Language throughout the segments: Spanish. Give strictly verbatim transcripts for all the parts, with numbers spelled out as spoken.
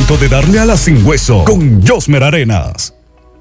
momento de darle a la sin hueso con Josmer Arenas.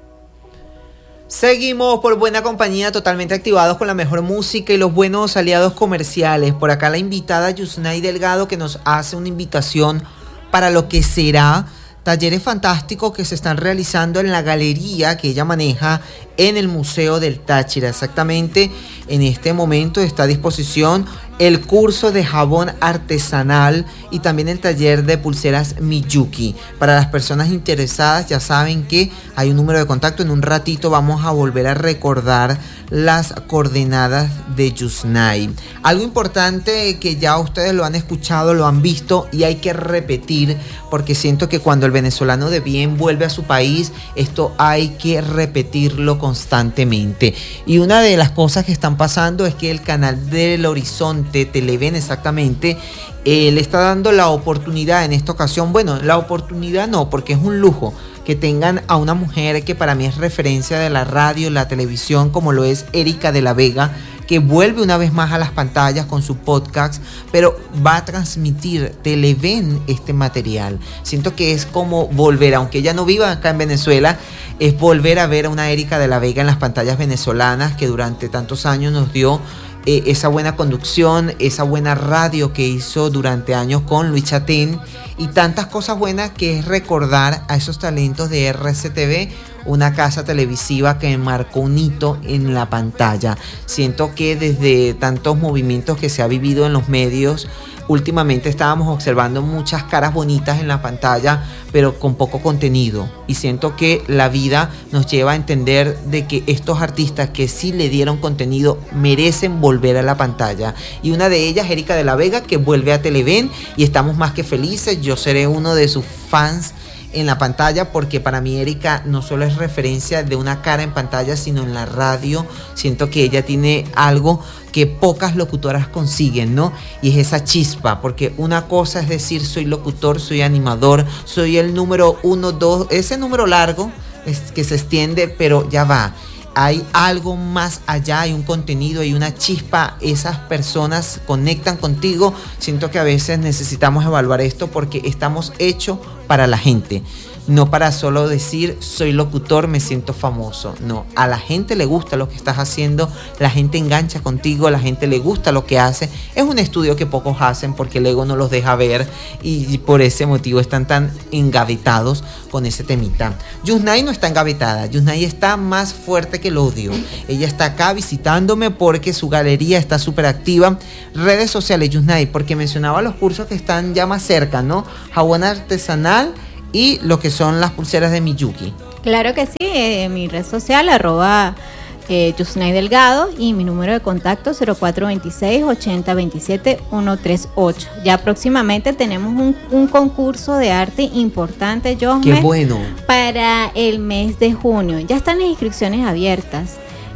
Seguimos por buena compañía, totalmente activados con la mejor música y los buenos aliados comerciales. Por acá la invitada Yusnay Delgado, que nos hace una invitación para lo que será talleres fantásticos que se están realizando en la galería que ella maneja en el Museo del Táchira. Exactamente en este momento está a disposición el curso de jabón artesanal y también el taller de pulseras Miyuki. Para las personas interesadas, ya saben que hay un número de contacto. En un ratito vamos a volver a recordar las coordenadas de Yusnay. Algo importante que ya ustedes lo han escuchado, lo han visto y hay que repetir, porque siento que cuando el venezolano de bien vuelve a su país, esto hay que repetirlo constantemente. Y una de las cosas que están pasando es que el canal del Horizonte, Televen exactamente, eh, le está dando la oportunidad en esta ocasión, bueno, la oportunidad no, porque es un lujo que tengan a una mujer que para mí es referencia de la radio, la televisión, como lo es Erika de la Vega, que vuelve una vez más a las pantallas con su podcast, pero va a transmitir Televen este material. Siento que es como volver, aunque ella no viva acá en Venezuela, es volver a ver a una Erika de la Vega en las pantallas venezolanas que durante tantos años nos dio eh, esa buena conducción, esa buena radio que hizo durante años con Luis Chatén y tantas cosas buenas, que es recordar a esos talentos de R C T V, una casa televisiva que marcó un hito en la pantalla. Siento que desde tantos movimientos que se ha vivido en los medios, últimamente estábamos observando muchas caras bonitas en la pantalla, pero con poco contenido. Y siento que la vida nos lleva a entender de que estos artistas que sí le dieron contenido merecen volver a la pantalla. Y una de ellas, Erika de la Vega, que vuelve a Televen y estamos más que felices. Yo seré uno de sus fans en la pantalla, porque para mí Erika no solo es referencia de una cara en pantalla, sino en la radio. Siento que ella tiene algo que pocas locutoras consiguen, ¿no? Y es esa chispa, porque una cosa es decir soy locutor, soy animador, soy el número uno, dos, ese número largo es que se extiende, pero ya va. Hay algo más allá, hay un contenido, hay una chispa, esas personas conectan contigo. Siento que a veces necesitamos evaluar esto, porque estamos hechos para la gente, no para solo decir soy locutor, me siento famoso. No, a la gente le gusta lo que estás haciendo, la gente engancha contigo, a la gente le gusta lo que hace. Es un estudio que pocos hacen porque el ego no los deja ver y por ese motivo están tan engavetados con ese temita. Yusnay no está engavetada, Yusnay está más fuerte que el odio. Ella está acá visitándome porque su galería está súper activa. Redes sociales, Yusnay, porque mencionaba los cursos que están ya más cerca, ¿no? Jabón artesanal y lo que son las pulseras de Miyuki. Claro que sí, eh, mi red social, arroba eh, Yusnay Delgado, y mi número de contacto cero cuatro veintiséis, ochenta veintisiete, ciento treinta y ocho. Ya próximamente tenemos un, un concurso de arte importante, Josmer. ¡Qué bueno! Para el mes de junio. Ya están las inscripciones abiertas.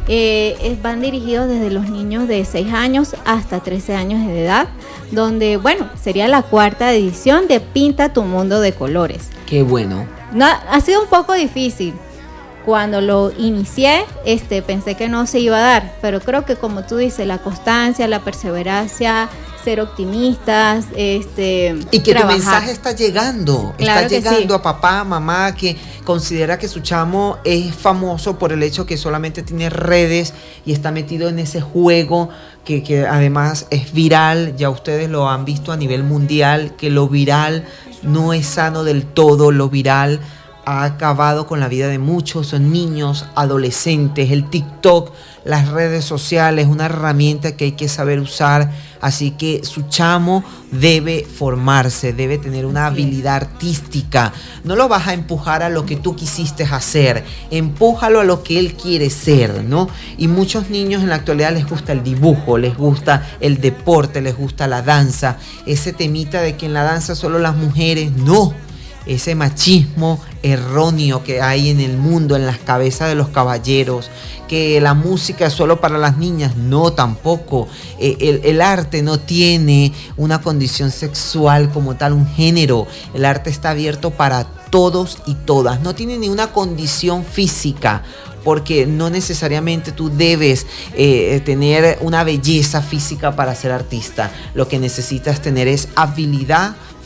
Eh, van dirigidos desde los niños de seis años hasta trece años de edad, donde, bueno, sería la cuarta edición de Pinta tu Mundo de Colores. ¡Qué bueno! No, ha sido un poco difícil. Cuando lo inicié, este, pensé que no se iba a dar, pero creo que, como tú dices, la constancia, la perseverancia, ser optimistas, este, y que trabajar. Tu mensaje está llegando, claro está llegando sí. a papá, mamá, que considera que su chamo es famoso por el hecho que solamente tiene redes y está metido en ese juego que, que además es viral. Ya ustedes lo han visto a nivel mundial, que lo viral no es sano del todo. Lo viral ha acabado con la vida de muchos niños, adolescentes. El TikTok, las redes sociales, una herramienta que hay que saber usar. Así que su chamo debe formarse, debe tener una habilidad artística. No lo vas a empujar a lo que tú quisiste hacer, empújalo a lo que él quiere ser, ¿no? Y muchos niños en la actualidad les gusta el dibujo, les gusta el deporte, les gusta la danza. Ese temita de que en la danza solo las mujeres, no. Ese machismo erróneo que hay en el mundo, en las cabezas de los caballeros, que la música es solo para las niñas, no, tampoco. Eh, el, el arte no tiene una condición sexual como tal, un género. El arte está abierto para todos y todas, no tiene ni una condición física, porque no necesariamente tú debes eh, tener una belleza física para ser artista. Lo que necesitas tener es habilidad,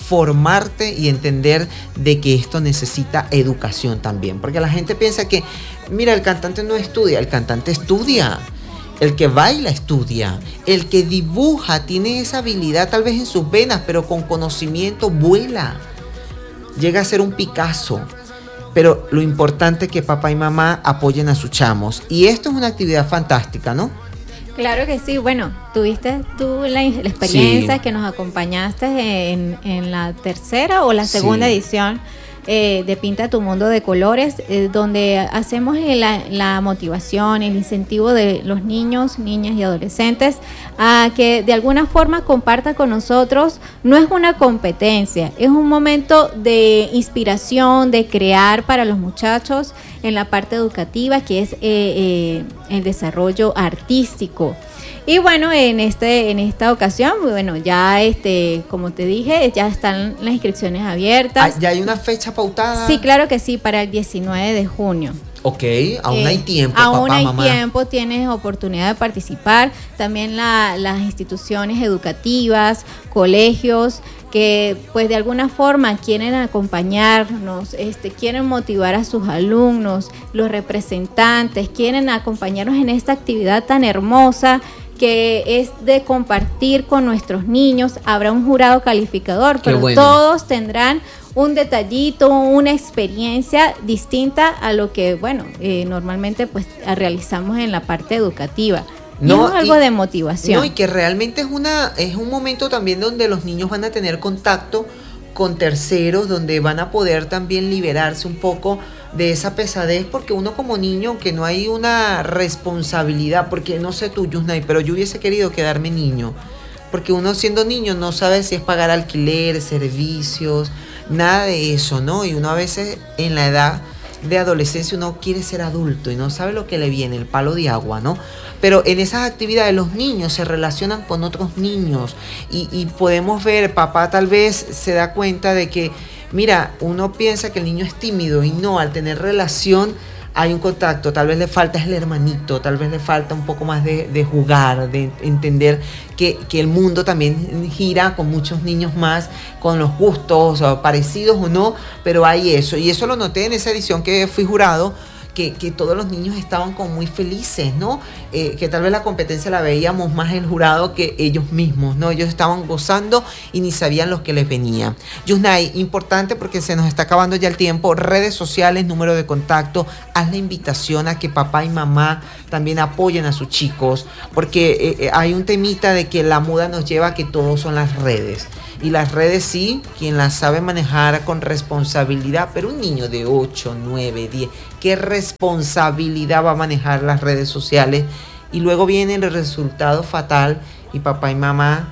formarte y entender de que esto necesita educación también. Porque la gente piensa que, mira, el cantante no estudia, el cantante estudia. El que baila estudia, el que dibuja tiene esa habilidad tal vez en sus venas, pero con conocimiento vuela. Llega a ser un Picasso. Pero lo importante es que papá y mamá apoyen a sus chamos. Y esto es una actividad fantástica, ¿no? Claro que sí. Bueno, tuviste tú la, la experiencia Sí. que nos acompañaste en, en la tercera o la segunda Sí. edición eh, de Pinta tu Mundo de Colores, eh, donde hacemos la, la motivación, el incentivo de los niños, niñas y adolescentes a que de alguna forma compartan con nosotros. No es una competencia, es un momento de inspiración, de crear para los muchachos en la parte educativa, que es eh, eh, el desarrollo artístico. Y bueno, en este en esta ocasión, bueno, ya este, como te dije, ya están las inscripciones abiertas. Ah, ¿ya hay una fecha pautada? Sí, claro que sí, para el diecinueve de junio. Ok, aún Eh, hay tiempo, aún papá, hay mamá. tiempo, tienes oportunidad de participar. También la- las instituciones educativas, colegios, que pues de alguna forma quieren acompañarnos, este, quieren motivar a sus alumnos, los representantes, quieren acompañarnos en esta actividad tan hermosa que es de compartir con nuestros niños. Habrá un jurado calificador, Qué pero bueno. todos tendrán un detallito, una experiencia distinta a lo que, bueno, eh, normalmente pues realizamos en la parte educativa. No, No, es algo y- de motivación. No, y que realmente es una es un momento también donde los niños van a tener contacto con terceros, donde van a poder también liberarse un poco de esa pesadez, porque uno como niño, aunque no hay una responsabilidad, porque no sé tú, Yusnay, pero yo hubiese querido quedarme niño, porque uno siendo niño no sabe si es pagar alquiler, servicios, nada de eso, ¿no? Y uno a veces en la edad de adolescencia uno quiere ser adulto y no sabe lo que le viene, el palo de agua, ¿no? Pero en esas actividades los niños se relacionan con otros niños y, y podemos ver, papá tal vez se da cuenta de que, mira, uno piensa que el niño es tímido y no, al tener relación hay un contacto, tal vez le falta el hermanito, tal vez le falta un poco más de, de jugar, de entender que, que el mundo también gira con muchos niños más, con los gustos o parecidos o no, pero hay eso. Y eso lo noté en esa edición que fui jurado, que, que todos los niños estaban como muy felices, ¿no? Eh, que tal vez la competencia la veíamos más el jurado que ellos mismos, ¿no? Ellos estaban gozando y ni sabían lo que les venía. Yusnay, importante porque se nos está acabando ya el tiempo, redes sociales, número de contacto, haz la invitación a que papá y mamá también apoyen a sus chicos, porque eh, hay un temita de que la moda nos lleva a que todos son las redes. Y las redes sí, quien las sabe manejar con responsabilidad, pero un niño de ocho, nueve, diez, ¿qué responsabilidad va a manejar las redes sociales? Y luego viene el resultado fatal y papá y mamá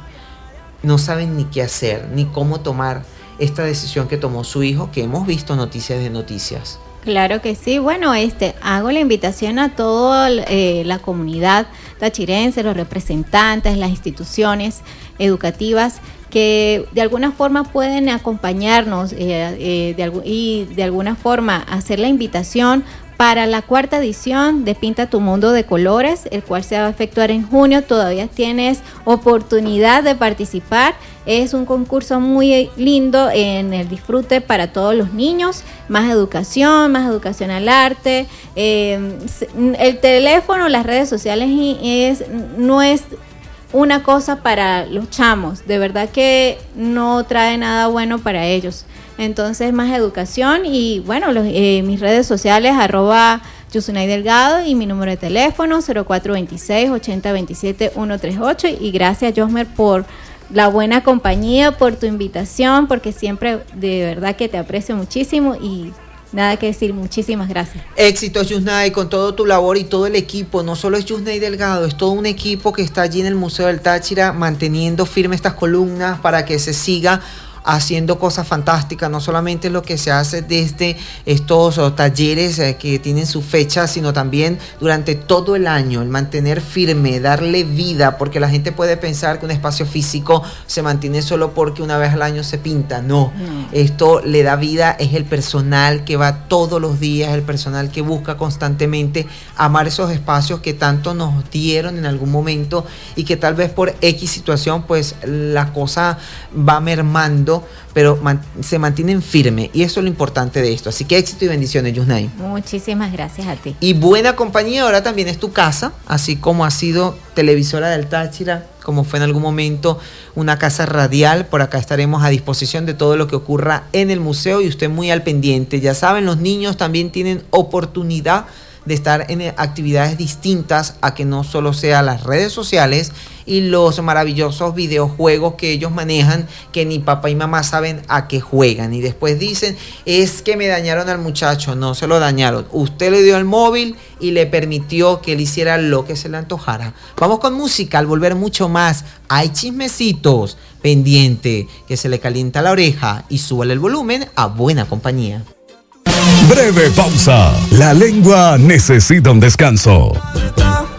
no saben ni qué hacer, ni cómo tomar esta decisión que tomó su hijo, que hemos visto noticias de noticias. Claro que sí. Bueno, este hago la invitación a toda eh, la comunidad tachirense, los representantes, las instituciones educativas que de alguna forma pueden acompañarnos eh, eh, de algu- y de alguna forma hacer la invitación para la cuarta edición de Pinta tu Mundo de Colores, el cual se va a efectuar en junio. Todavía tienes oportunidad de participar. Es un concurso muy lindo en el disfrute para todos los niños. Más educación, más educación al arte. Eh, el teléfono, las redes sociales es, no es una cosa para los chamos. De verdad que no trae nada bueno para ellos. Entonces, más educación y bueno, los, eh, mis redes sociales, arroba Yusunay Delgado y mi número de teléfono cero cuatro veintiséis, ochenta veintisiete, ciento treinta y ocho. Y gracias, Josmer, por la buena compañía, por tu invitación, porque siempre de verdad que te aprecio muchísimo y nada que decir, muchísimas gracias. Éxitos, Yusnay, con todo tu labor y todo el equipo. No solo es Yusnay Delgado, es todo un equipo que está allí en el Museo del Táchira manteniendo firme estas columnas para que se siga haciendo cosas fantásticas, no solamente lo que se hace desde estos oh, talleres eh, que tienen su fecha, sino también durante todo el año, el mantener firme, darle vida, porque la gente puede pensar que un espacio físico se mantiene solo porque una vez al año se pinta, no, no. Esto le da vida, es el personal que va todos los días, el personal que busca constantemente amar esos espacios que tanto nos dieron en algún momento y que tal vez por X situación pues la cosa va mermando rápido, pero man, se mantienen firmes. Y eso es lo importante de esto. Así que éxito y bendiciones, Yusnay. Muchísimas gracias a ti. Y buena compañía, ahora también es tu casa, así como ha sido Televisora del Táchira, como fue en algún momento una casa radial. Por acá estaremos a disposición de todo lo que ocurra en el museo y usted muy al pendiente. Ya saben, los niños también tienen oportunidad de estar en actividades distintas a que no solo sea las redes sociales y los maravillosos videojuegos que ellos manejan, que ni papá y mamá saben a qué juegan. Y después dicen, es que me dañaron al muchacho. No se lo dañaron. Usted le dio el móvil y le permitió que él hiciera lo que se le antojara. Vamos con música, al volver mucho más. Hay chismecitos pendiente, que se le calienta la oreja y súbale el volumen a Buena Compañía. Breve pausa. La lengua necesita un descanso.